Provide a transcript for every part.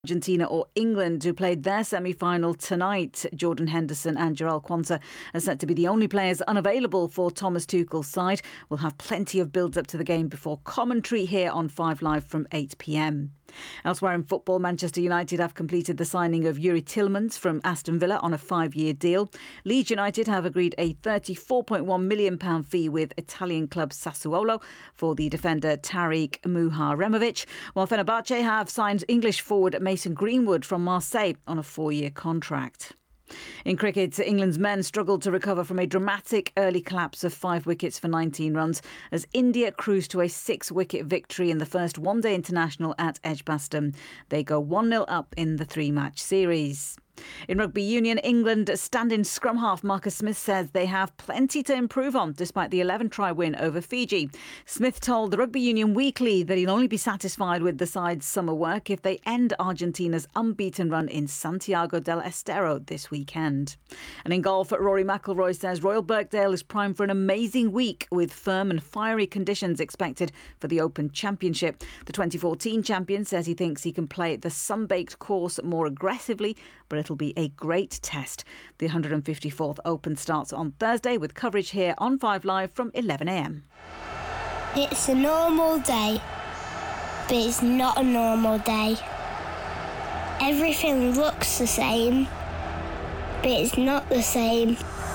Argentina or England, who played their semi-final tonight. Jordan Henderson and Jarell Quansah are set to be the only players unavailable for Thomas Tuchel's side. We'll have plenty of build-up to the game before commentary here on 5 Live from 8 p.m. Elsewhere in football, Manchester United have completed the signing of Yuri Tillmans from Aston Villa on a 5-year deal. Leeds United have agreed a £34.1 million fee with Italian club Sassuolo for the defender Tariq Muharemovic, while Fenerbahce have signed English forward Mason Greenwood from Marseille on a 4-year contract. In cricket, England's men struggled to recover from a dramatic early collapse of 5 wickets for 19 runs as India cruised to a 6-wicket victory in the first one-day international at Edgbaston. They go 1-0 up in the 3-match series. In rugby union, England stand-in scrum half Marcus Smith says they have plenty to improve on despite the 11-try win over Fiji. Smith told the Rugby Union Weekly that he'll only be satisfied with the side's summer work if they end Argentina's unbeaten run in Santiago del Estero this weekend. And in golf, Rory McIlroy says Royal Birkdale is primed for an amazing week with firm and fiery conditions expected for the Open Championship. The 2014 champion says he thinks he can play the sun-baked course more aggressively, but it'll be a great test. The 154th Open starts on Thursday with coverage here on 5 Live from 11 a.m. It's a normal day, but it's not a normal day. Everything looks the same, but it's not the same.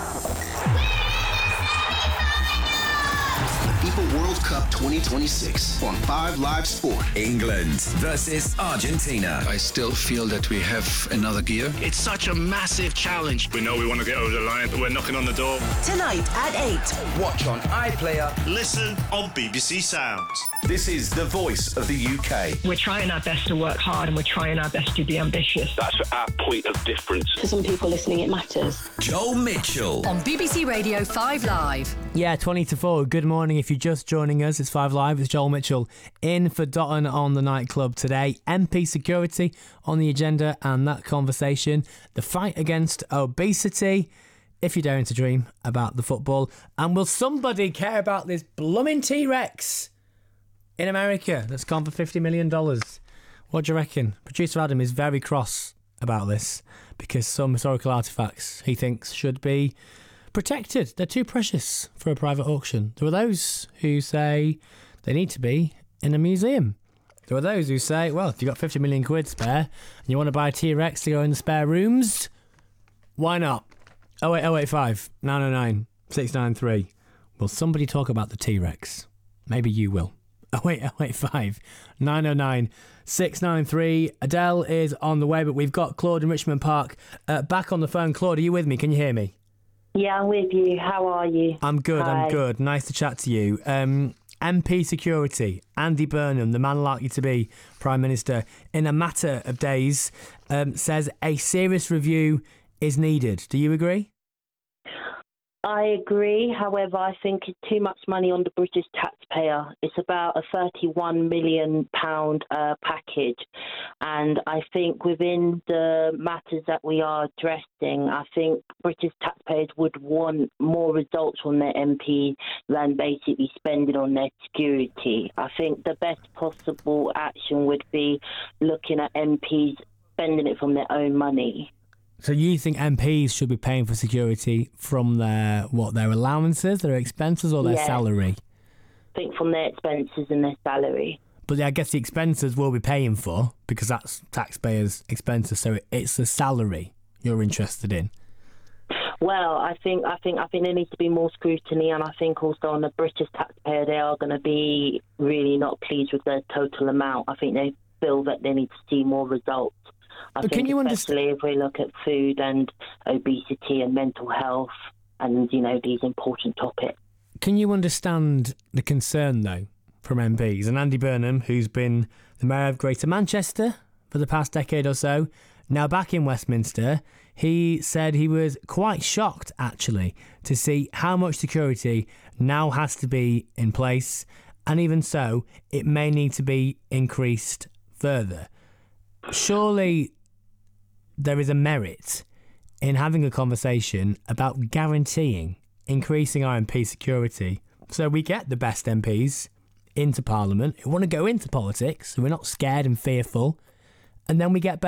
FIFA World Cup 2026 on 5 Live Sport. England versus Argentina. I still feel that we have another gear. It's such a massive challenge. We know we want to get over the line, but we're knocking on the door. Tonight at 8. Watch on iPlayer. Listen on BBC Sounds. This is the voice of the UK. We're trying our best to work hard and we're trying our best to be ambitious. That's our point of difference. For some people listening, it matters. Joel Mitchell. On BBC Radio 5 Live. Yeah, 20 to 4. Good morning if you're just joining us. It's 5 Live. It's Joel Mitchell in for Dotton on the nightclub today. MP security on the agenda and that conversation. The fight against obesity. If you're daring to dream about the football. And will somebody care about this blooming T-Rex in America that's gone for $50 million? What do you reckon? Producer Adam is very cross about this because some historical artefacts he thinks should be protected. They're too precious for a private auction. There are those who say they need to be in a museum. There are those who say, well, if you've got 50 million quid spare and you want to buy a T-Rex to go in the spare rooms, why not? 08085 909 693. Will somebody talk about the T-Rex? Maybe you will. 08085 909 693. Adele is on the way, but we've got Claude in Richmond Park back on the phone. Claude, are you with me? Can you hear me? Yeah, I'm with you. How are you? I'm good, Hi. I'm good. Nice to chat to you. MP security, Andy Burnham, the man likely to be Prime Minister in a matter of days, says a serious review is needed. Do you agree? I agree. However, I think it's too much money on the British taxpayer. It's about a £31 million package. And I think within the matters that we are addressing, I think British taxpayers would want more results from their MP than basically spending on their security. I think the best possible action would be looking at MPs spending it from their own money. So you think MPs should be paying for security from their allowances, their expenses, or their salary? I think from their expenses and their salary. But I guess the expenses will be paying for because that's taxpayers' expenses. So it's the salary you're interested in. Well, I think there needs to be more scrutiny, and I think also on the British taxpayer, they are going to be really not pleased with the total amount. I think they feel that they need to see more results. I think especially if we look at food and obesity and mental health and, these important topics. Can you understand the concern, though, from MPs? And Andy Burnham, who's been the Mayor of Greater Manchester for the past decade or so, now back in Westminster, he said he was quite shocked, actually, to see how much security now has to be in place. And even so, it may need to be increased further. Surely there is a merit in having a conversation about guaranteeing increasing our MP security so we get the best MPs into Parliament who want to go into politics, who are not scared and fearful, and then we get